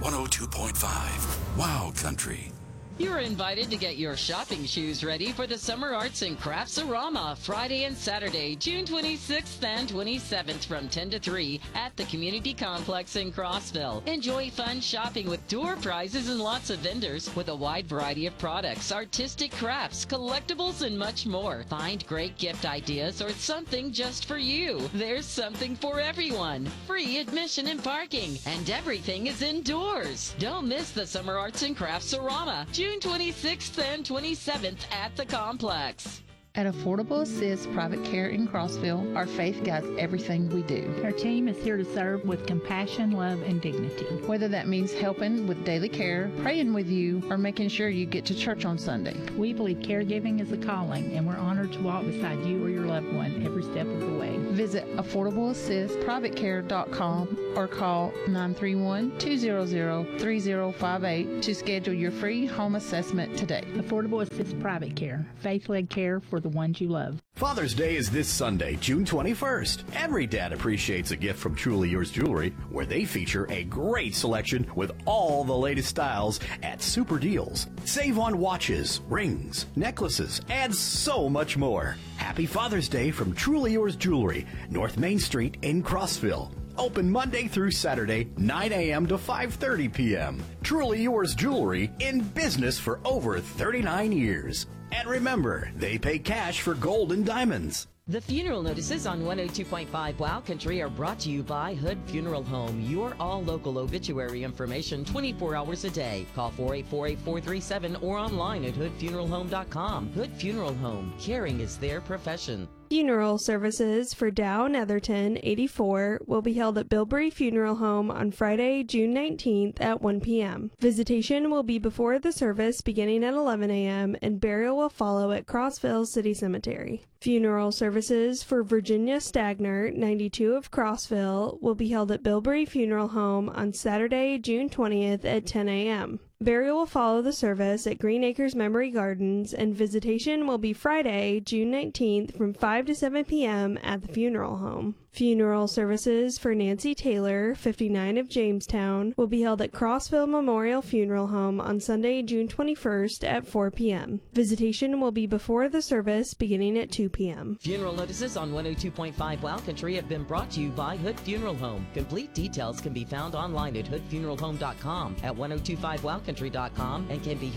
102.5 Wow Country. You're invited to get your shopping shoes ready for the Summer Arts and Crafts-A-Rama Friday and Saturday, June 26th and 27th from 10 to 3 at the Community Complex in Crossville. Enjoy fun shopping with door prizes and lots of vendors with a wide variety of products, artistic crafts, collectibles, and much more. Find great gift ideas or something just for you. There's something for everyone. Free admission and parking, and everything is indoors. Don't miss the Summer Arts and Crafts-A-Rama, June 26th and 27th at the complex. At Affordable Assist Private Care in Crossville, our faith guides everything we do. Our team is here to serve with compassion, love, and dignity. Whether that means helping with daily care, praying with you, or making sure you get to church on Sunday. We believe caregiving is a calling, and we're honored to walk beside you or your loved one every step of the way. Visit AffordableAssistPrivateCare.com or call 931-200-3058 to schedule your free home assessment today. Affordable Assist Private Care, faith-led care for the ones you love. Father's Day is this Sunday, June 21st. Every dad appreciates a gift from Truly Yours Jewelry, where they feature a great selection with all the latest styles at super deals. Save on watches, rings, necklaces, and so much more. Happy Father's Day from Truly Yours Jewelry, North Main Street in Crossville. Open Monday through Saturday, 9 a.m. to 5:30 p.m. Truly Yours Jewelry, in business for over 39 years. And remember, they pay cash for gold and diamonds. The funeral notices on 102.5 Wow Country are brought to you by Hood Funeral Home, your all-local obituary information 24 hours a day. Call 484-8437 or online at hoodfuneralhome.com. Hood Funeral Home, caring is their profession. Funeral services for Dow Netherton, 84, will be held at Bilberry Funeral Home on Friday, June 19th at 1 p.m. Visitation will be before the service beginning at 11 a.m. and burial will follow at Crossville City Cemetery. Funeral services for Virginia Stagner, 92 of Crossville, will be held at Bilberry Funeral Home on Saturday, June 20th at 10 a.m. Burial will follow the service at Green Acres Memory Gardens, and visitation will be Friday, June 19th from 5 to 7 p.m. at the funeral home. Funeral services for Nancy Taylor, 59 of Jamestown, will be held at Crossville Memorial Funeral Home on Sunday, June 21st at 4 p.m. Visitation will be before the service beginning at 2 p.m. Funeral notices on 102.5 Wow Country have been brought to you by Hood Funeral Home. Complete details can be found online at hoodfuneralhome.com, at 1025wowcountry.com, and can be